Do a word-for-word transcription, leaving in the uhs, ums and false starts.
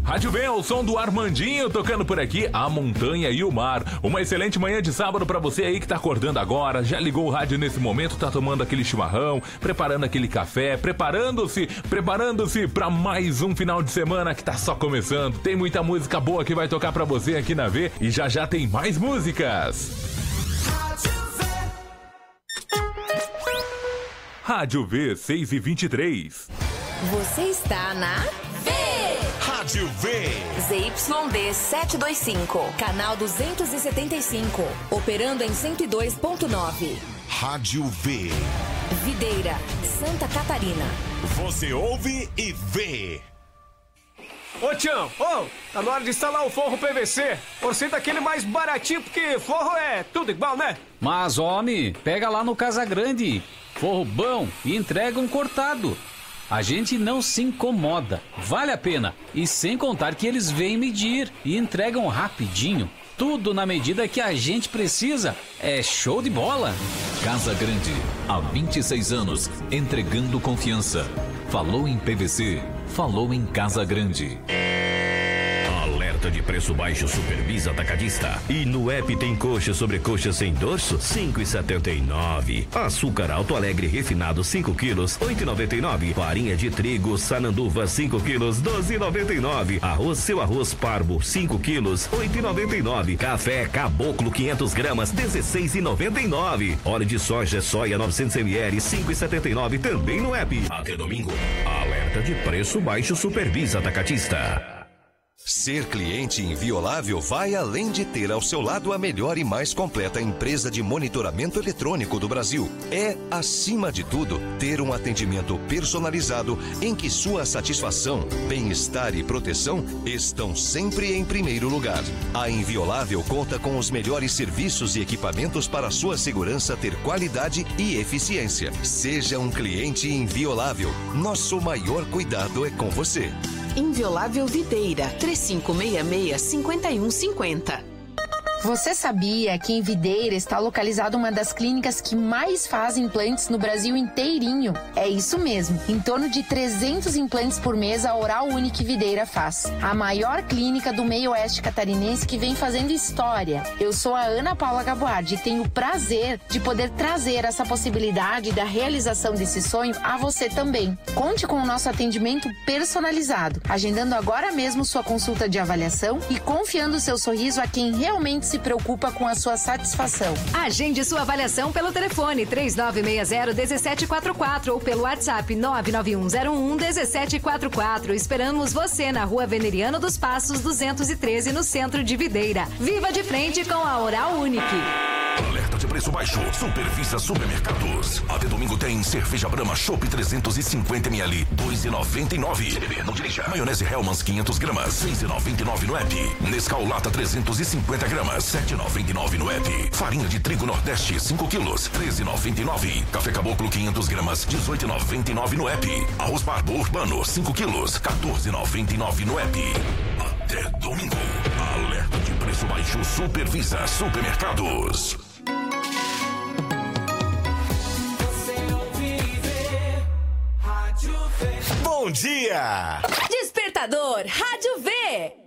Rádio V, o som do Armandinho tocando por aqui, a montanha e o mar. Uma excelente manhã de sábado pra você aí que tá acordando agora, já ligou o rádio nesse momento, tá tomando aquele chimarrão, preparando aquele café, preparando-se, preparando-se pra mais um final de semana que tá só começando. Tem muita música boa que vai tocar pra você aqui na V e já já tem mais músicas. Rádio V seis e vinte e três. Você está na V. Rádio V. Z Y D setecentos e vinte e cinco, canal duzentos e setenta e cinco, operando em cento e dois ponto nove. Rádio V. Videira, Santa Catarina. Você ouve e vê. Ô Tião, ô, tá na hora de instalar o forro P V C. Orçei daquele mais baratinho, porque forro é tudo igual, né? Mas, homem, pega lá no Casa Grande. Forro bom e entrega um cortado. A gente não se incomoda, vale a pena. E sem contar que eles vêm medir e entregam rapidinho. Tudo na medida que a gente precisa. É show de bola. Casa Grande, há vinte e seis anos, entregando confiança. Falou em P V C, falou em Casa Grande. Alerta de preço baixo Supervisa Atacadista. E no app tem coxa sobre coxa sem dorso, cinco e setenta e nove. Açúcar Alto Alegre refinado cinco quilos, oito e noventa e nove. Farinha de trigo Sananduva cinco quilos, doze e noventa e nove. Arroz Seu Arroz Parbo cinco quilos, oito e noventa e nove. Café Caboclo quinhentas gramas, dezesseis e noventa e nove. Óleo de soja Soia novecentos mililitros, cinco e setenta e nove também no app. Até domingo. Alerta de preço baixo Supervisa Atacadista. Ser cliente inviolável vai além de ter ao seu lado a melhor e mais completa empresa de monitoramento eletrônico do Brasil. É, acima de tudo, ter um atendimento personalizado em que sua satisfação, bem-estar e proteção estão sempre em primeiro lugar. A Inviolável conta com os melhores serviços e equipamentos para sua segurança ter qualidade e eficiência. Seja um cliente inviolável. Nosso maior cuidado é com você. Inviolável Videira, três cinco seis seis, cinco um cinco zero. Você sabia que em Videira está localizada uma das clínicas que mais fazem implantes no Brasil inteirinho? É isso mesmo, em torno de trezentos implantes por mês a Oral Unique Videira faz. A maior clínica do meio oeste catarinense que vem fazendo história. Eu sou a Ana Paula Gaboardi e tenho o prazer de poder trazer essa possibilidade da realização desse sonho a você também. Conte com o nosso atendimento personalizado, agendando agora mesmo sua consulta de avaliação e confiando seu sorriso a quem realmente se preocupa com a sua satisfação. Agende sua avaliação pelo telefone três nove seis zero, um sete quatro quatro ou pelo WhatsApp nove nove um zero um, um sete quatro quatro. Esperamos você na Rua Veneriano dos Passos duzentos e treze, no centro de Videira. Viva de frente com a Oral Unique. Alerta de preço baixo Supervisa Supermercados. Até domingo tem cerveja Brahma Chopp trezentos e cinquenta mililitros, dois e noventa e nove. C B B, não dirija. Maionese Hellmann's quinhentas gramas, seis e noventa e nove no app. Nescau Lata trezentos e cinquenta gramas, sete e noventa e nove no app. Farinha de trigo Nordeste cinco quilos, treze e noventa e nove. Café Caboclo quinhentas gramas, dezoito e noventa e nove no app. Arroz Parbo Urbano cinco quilos, quatorze e noventa e nove no app. Até domingo. Alerta de preço baixo Supervisa Supermercados. Bom dia! Despertador Rádio V.